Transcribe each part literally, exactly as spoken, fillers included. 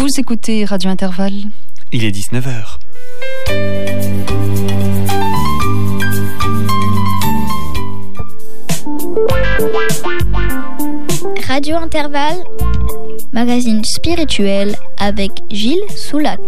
Vous écoutez Radio Intervalle. Il est dix-neuf heures. Radio Intervalle, magazine spirituel avec Gilles Soulac.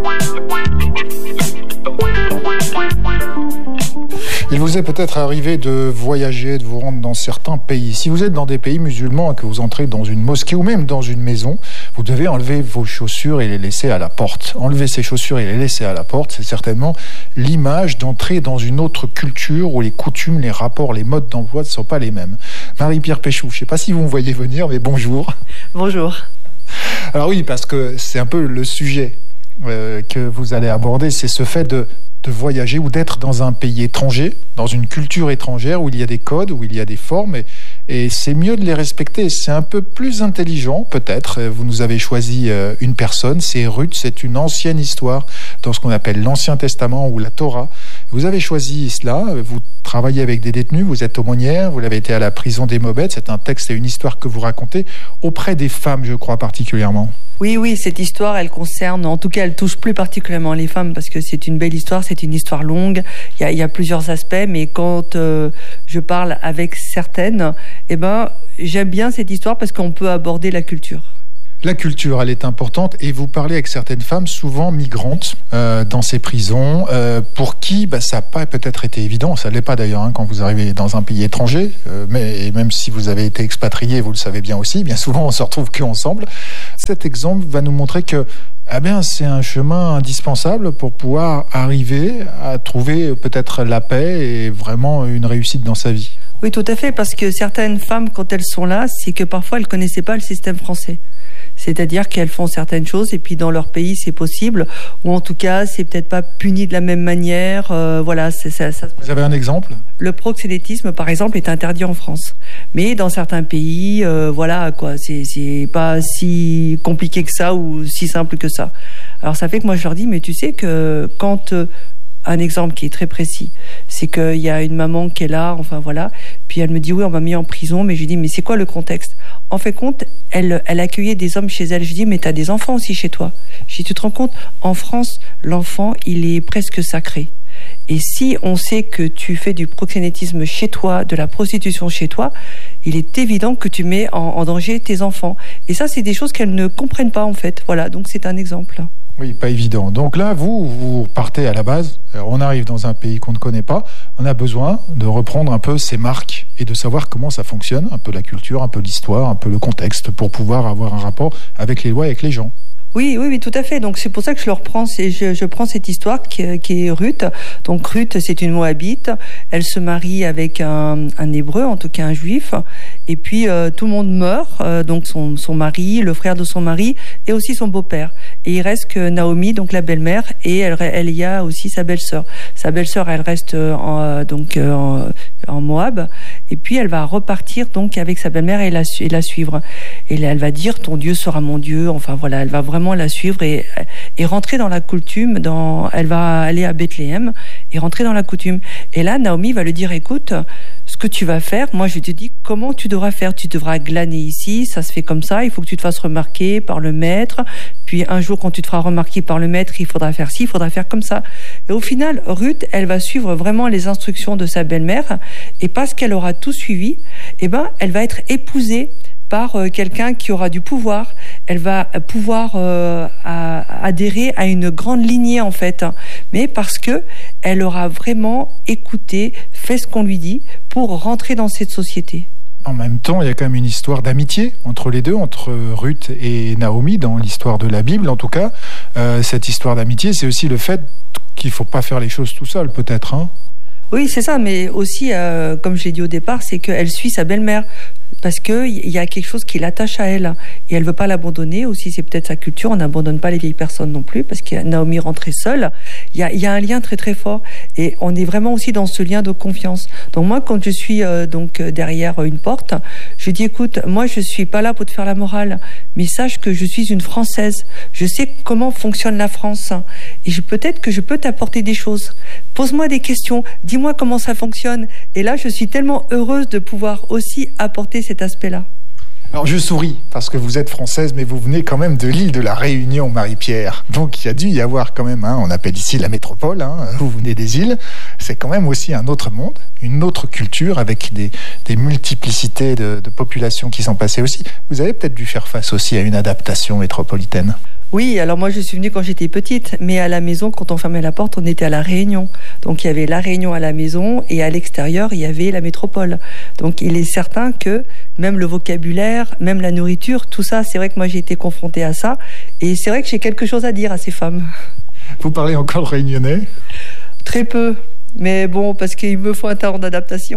Il vous est peut-être arrivé de voyager, de vous rendre dans certains pays. Si vous êtes dans des pays musulmans et que vous entrez dans une mosquée ou même dans une maison, vous devez enlever vos chaussures et les laisser à la porte. Enlever ces chaussures et les laisser à la porte, c'est certainement l'image d'entrer dans une autre culture où les coutumes, les rapports, les modes d'emploi ne sont pas les mêmes. Marie-Pierre Péchou, je ne sais pas si vous me voyez venir, mais bonjour. Bonjour. Alors oui, parce que c'est un peu le sujet euh, que vous allez aborder, c'est ce fait de de voyager ou d'être dans un pays étranger, dans une culture étrangère où il y a des codes, où il y a des formes, et, et c'est mieux de les respecter. C'est un peu plus intelligent, peut-être. Vous nous avez choisi une personne, c'est Ruth, c'est une ancienne histoire dans ce qu'on appelle l'Ancien Testament ou la Torah. Vous avez choisi cela, vous travaillez avec des détenus, vous êtes aumônière, vous l'avez été à la prison des Mobettes, c'est un texte et une histoire que vous racontez auprès des femmes, je crois, particulièrement. Oui, oui, cette histoire, elle concerne, en tout cas, elle touche plus particulièrement les femmes parce que c'est une belle histoire, c'est une histoire longue, il y a, il y a plusieurs aspects, mais quand euh, je parle avec certaines, eh ben, j'aime bien cette histoire parce qu'on peut aborder la culture. La culture, elle est importante et vous parlez avec certaines femmes, souvent migrantes, euh, dans ces prisons, euh, pour qui bah, ça n'a pas peut-être été évident, ça ne l'est pas d'ailleurs hein, quand vous arrivez dans un pays étranger, euh, mais et même si vous avez été expatrié, vous le savez bien aussi, bien souvent on se retrouve qu'ensemble. Cet exemple va nous montrer que eh bien, c'est un chemin indispensable pour pouvoir arriver à trouver peut-être la paix et vraiment une réussite dans sa vie. Oui, tout à fait, parce que certaines femmes, quand elles sont là, c'est que parfois elles ne connaissaient pas le système français. C'est-à-dire qu'elles font certaines choses et puis dans leur pays c'est possible, ou en tout cas c'est peut-être pas puni de la même manière. Euh, voilà, c'est, ça, ça... Vous avez un exemple ? Le proxénétisme par exemple est interdit en France, mais dans certains pays, euh, voilà quoi, c'est, c'est pas si compliqué que ça ou si simple que ça. Alors ça fait que moi je leur dis, mais tu sais que quand euh, un exemple qui est très précis, c'est qu'il y a une maman qui est là, enfin voilà, puis elle me dit oui, on m'a mis en prison, mais je lui dis mais c'est quoi le contexte ? En fait compte, elle, elle accueillait des hommes chez elle. Je dis mais t'as des enfants aussi chez toi. Je dis tu te rends compte, en France, l'enfant il est presque sacré. Et si on sait que tu fais du proxénétisme chez toi, de la prostitution chez toi, il est évident que tu mets en, en danger tes enfants. Et ça, c'est des choses qu'elles ne comprennent pas en fait. Voilà, donc c'est un exemple. Oui, pas évident. Donc là, vous, vous partez à la base, on arrive dans un pays qu'on ne connaît pas, on a besoin de reprendre un peu ces marques et de savoir comment ça fonctionne, un peu la culture, un peu l'histoire, un peu le contexte, pour pouvoir avoir un rapport avec les lois et avec les gens. Oui, oui, oui, tout à fait. Donc c'est pour ça que je le reprends, c'est, je, je prends cette histoire qui, qui est Ruth. Donc Ruth, c'est une Moabite. Elle se marie avec un, un Hébreu, en tout cas un Juif. Et puis euh, tout le monde meurt. Euh, donc son, son mari, le frère de son mari, et aussi son beau-père. Et il reste que Naomi, donc la belle-mère, et elle, elle y a aussi sa belle-sœur. Sa belle-sœur, elle reste en, donc en, en Moab. Et puis elle va repartir donc avec sa belle-mère et la, et la suivre. Et là, elle va dire ton Dieu sera mon Dieu. Enfin voilà, elle va vraiment la suivre et, et rentrer dans la coutume. Dans, elle va aller à Bethléem et rentrer dans la coutume. Et là, Naomi va lui dire écoute, ce que tu vas faire, moi je te dis comment tu devras faire. Tu devras glaner ici, ça se fait comme ça. Il faut que tu te fasses remarquer par le maître. Puis un jour, quand tu te feras remarquer par le maître, il faudra faire ci, il faudra faire comme ça. Et au final, Ruth, elle va suivre vraiment les instructions de sa belle-mère. Et parce qu'elle aura tout suivi, eh ben, elle va être épousée par euh, quelqu'un qui aura du pouvoir. Elle va pouvoir euh, à, adhérer à une grande lignée en fait, mais parce que elle aura vraiment écouté, fait ce qu'on lui dit pour rentrer dans cette société. En même temps, il y a quand même une histoire d'amitié entre les deux, entre Ruth et Naomi, dans l'histoire de la Bible en tout cas. Euh, cette histoire d'amitié, c'est aussi le fait qu'il ne faut pas faire les choses tout seul peut-être. Hein. Oui, c'est ça, mais aussi, euh, comme je l'ai dit au départ, c'est qu'elle suit sa belle-mère. Parce qu'il y a quelque chose qui l'attache à elle et elle ne veut pas l'abandonner. Aussi, c'est peut-être sa culture, on n'abandonne pas les vieilles personnes non plus parce que Naomi rentrait seule. Il y a, il y a un lien très très fort et on est vraiment aussi dans ce lien de confiance. Donc moi, quand je suis euh, donc derrière une porte, je dis écoute, moi je ne suis pas là pour te faire la morale, mais sache que je suis une Française. Je sais comment fonctionne la France et je, peut-être que je peux t'apporter des choses. Pose-moi des questions, dis-moi comment ça fonctionne. Et là, je suis tellement heureuse de pouvoir aussi apporter cet aspect-là. Alors je souris parce que vous êtes française, mais vous venez quand même de l'île de la Réunion, Marie-Pierre. Donc il y a dû y avoir quand même, hein, on appelle ici la métropole, hein, vous venez des îles, c'est quand même aussi un autre monde, une autre culture avec des, des multiplicités de, de populations qui sont passées aussi. Vous avez peut-être dû faire face aussi à une adaptation métropolitaine. Oui, alors moi je suis venue quand j'étais petite, mais à la maison, quand on fermait la porte, on était à la Réunion. Donc il y avait la Réunion à la maison et à l'extérieur, il y avait la métropole. Donc il est certain que même le vocabulaire, même la nourriture, tout ça, c'est vrai que moi j'ai été confrontée à ça. Et c'est vrai que j'ai quelque chose à dire à ces femmes. Vous parlez encore le réunionnais ? Très peu, mais bon, parce qu'il me faut un temps d'adaptation.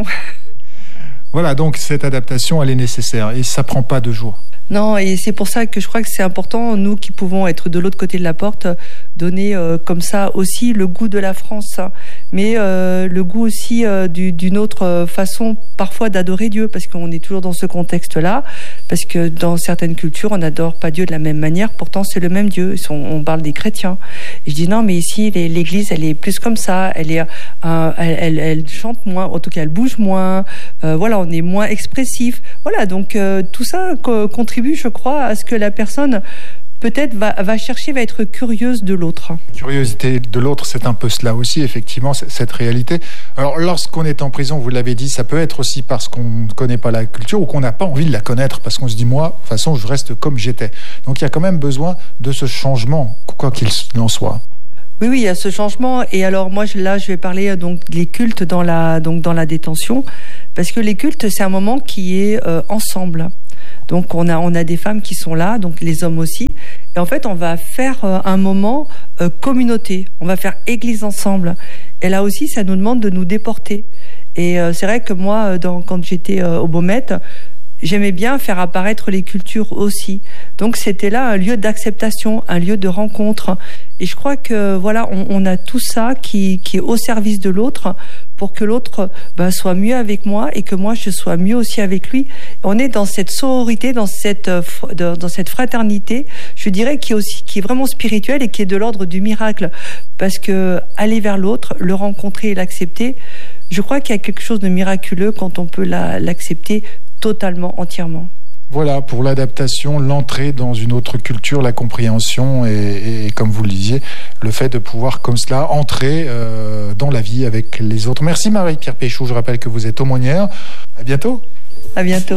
Voilà, donc cette adaptation, elle est nécessaire et ça prend pas deux jours. Non, et c'est pour ça que je crois que c'est important, nous qui pouvons être de l'autre côté de la porte, donner euh, comme ça aussi le goût de la France, mais euh, le goût aussi euh, du, d'une autre façon parfois d'adorer Dieu, parce qu'on est toujours dans ce contexte-là, parce que dans certaines cultures, on n'adore pas Dieu de la même manière, pourtant c'est le même Dieu, on parle des chrétiens. Et je dis non, mais ici, l'Église, elle est plus comme ça, elle, est, euh, elle, elle, elle chante moins, en tout cas elle bouge moins, euh, voilà, on est moins expressif, voilà, donc euh, tout ça co- contribue, je crois, à ce que la personne peut-être va, va chercher, va être curieuse de l'autre. Curiosité de l'autre, c'est un peu cela aussi, effectivement, cette réalité. Alors, lorsqu'on est en prison, vous l'avez dit, ça peut être aussi parce qu'on ne connaît pas la culture ou qu'on n'a pas envie de la connaître, parce qu'on se dit, moi, de toute façon, je reste comme j'étais. Donc, il y a quand même besoin de ce changement, quoi qu'il en soit. Oui, oui, il y a ce changement. Et alors, moi, là, je vais parler donc des cultes dans la, donc, dans la détention, parce que les cultes, c'est un moment qui est euh, ensemble. Donc on a on a des femmes qui sont là, donc les hommes aussi. Et en fait, on va faire euh, un moment euh, communauté. On va faire église ensemble. Et là aussi, ça nous demande de nous déporter. Et euh, c'est vrai que moi, dans, quand j'étais euh, au Baumette, j'aimais bien faire apparaître les cultures aussi. Donc c'était là un lieu d'acceptation, un lieu de rencontre. Et je crois que voilà, on, on a tout ça qui, qui est au service de l'autre pour que l'autre ben, soit mieux avec moi et que moi je sois mieux aussi avec lui. On est dans cette sororité, dans cette, dans cette fraternité, je dirais, qui est aussi qui est vraiment spirituelle et qui est de l'ordre du miracle. Parce que aller vers l'autre, le rencontrer et l'accepter, je crois qu'il y a quelque chose de miraculeux quand on peut la, l'accepter totalement, entièrement. Voilà, pour l'adaptation, l'entrée dans une autre culture, la compréhension et, et comme vous le disiez, le fait de pouvoir comme cela entrer euh, dans la vie avec les autres. Merci Marie-Pierre Péchou, je rappelle que vous êtes aumônière. À bientôt. À bientôt.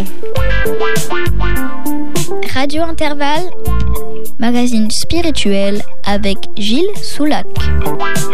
Radio Intervalle, magazine spirituel avec Gilles Soulac.